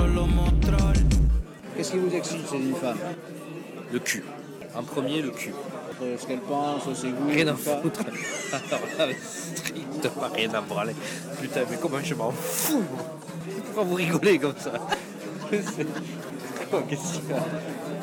Qu'est-ce qui vous excite chez une femme? Le cul. En premier, le cul. Ce qu'elle pense, ses goûts, Rien à tout ça. foutre. Alors là, mais strictement rien à branler. Putain, mais comment je m'en fous, moi. Pourquoi vous rigolez comme ça? Qu'est-ce qu'il y a?